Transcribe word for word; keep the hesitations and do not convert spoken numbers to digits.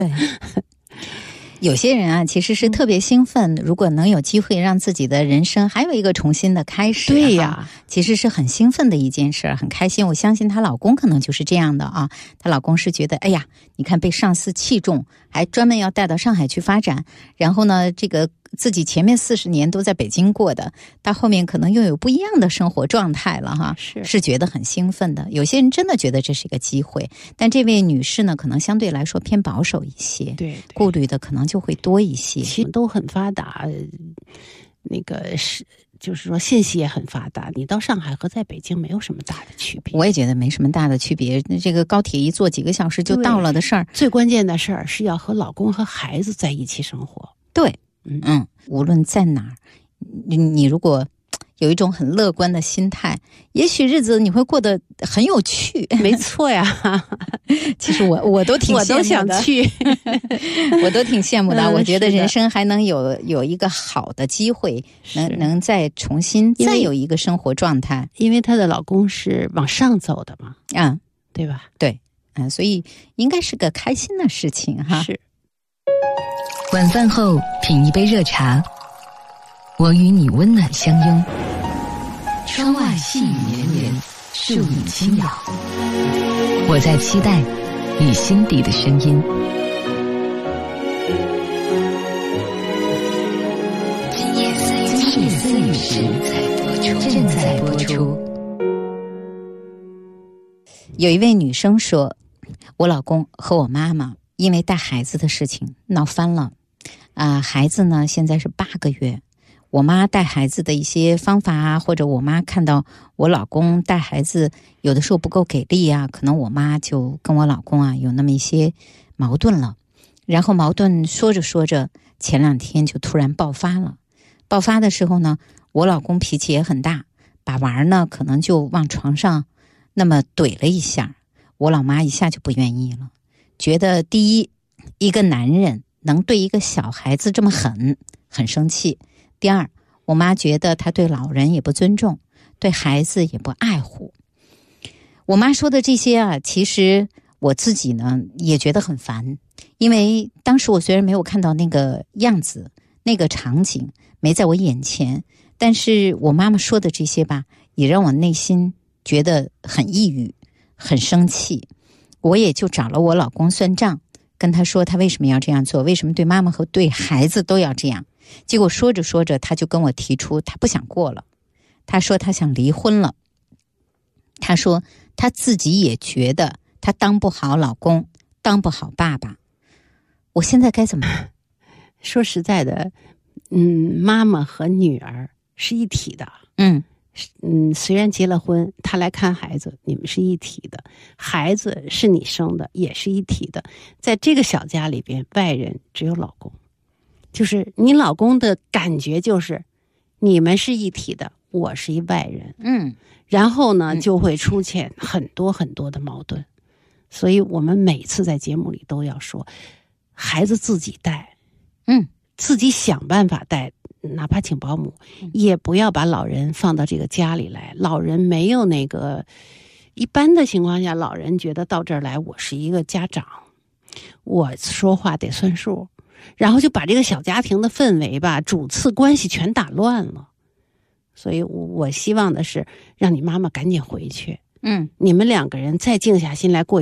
对。有些人啊，其实是特别兴奋，如果能有机会让自己的人生还有一个重新的开始， 对呀， 其实是很兴奋的一件事，很开心。我相信她老公可能就是这样的啊，她老公是觉得，哎呀，你看被上司器重，还专门要带到上海去发展，然后呢，这个自己前面四十年都在北京过的，到后面可能又有不一样的生活状态了哈， 是是觉得很兴奋的。有些人真的觉得这是一个机会，但这位女士呢，可能相对来说偏保守一些， 对， 顾虑的可能就会多一些。 其实都很发达，那个是就是说信息也很发达，你到上海和在北京没有什么大的区别。 我也觉得没什么大的区别，这个高铁一坐几个小时就到了的事儿。 最关键的事儿是要和老公和孩子在一起生活。 对，嗯嗯，无论在哪儿，你你如果有一种很乐观的心态，也许日子你会过得很有趣。 没错呀， 其实我我都挺羡慕的， 我都想去， 我都挺羡慕的。 嗯、 我觉得人生还能有有一个好的机会，能能再重新再有一个生活状态。 因为她的老公是往上走的嘛， 嗯， 对吧？ 对，嗯，所以应该是个开心的事情哈。 是。 晚饭后品一杯热茶，我与你温暖相拥。窗外细雨绵绵，树影轻摇。我在期待你心底的声音。今夜思雨时正在播出。 有一位女生说，我老公和我妈妈因为带孩子的事情闹翻了。啊、呃，孩子呢现在是八个月。我妈带孩子的一些方法啊，或者我妈看到我老公带孩子有的时候不够给力啊，可能我妈就跟我老公啊有那么一些矛盾了。然后矛盾说着说着，前两天就突然爆发了。爆发的时候呢，我老公脾气也很大，把娃儿呢可能就往床上那么怼了一下，我老妈一下就不愿意了，觉得第一，一个男人能对一个小孩子这么狠，很生气。第二，我妈觉得他对老人也不尊重，对孩子也不爱护。我妈说的这些啊，其实我自己呢也觉得很烦，因为当时我虽然没有看到那个样子，那个场景没在我眼前，但是我妈妈说的这些吧，也让我内心觉得很抑郁，很生气。我也就找了我老公算账，跟他说他为什么要这样做，为什么对妈妈和对孩子都要这样。结果说着说着，他就跟我提出他不想过了，他说他想离婚了。他说他自己也觉得他当不好老公，当不好爸爸。我现在该怎么办？ 说实在的，嗯，妈妈和女儿是一体的。 嗯嗯，虽然结了婚，他来看孩子，你们是一体的，孩子是你生的，也是一体的。在这个小家里边，外人只有老公。就是你老公的感觉就是你们是一体的，我是一外人。 嗯， 然后呢就会出现很多很多的矛盾。所以我们每次在节目里都要说，孩子自己带， 嗯， 自己想办法带，哪怕请保姆，也不要把老人放到这个家里来。老人没有那个，一般的情况下，老人觉得到这儿来，我是一个家长，我说话得算数。然后就把这个小家庭的氛围吧，主次关系全打乱了。所以我希望的是让你妈妈赶紧回去， 嗯， 你们两个人再静下心来过一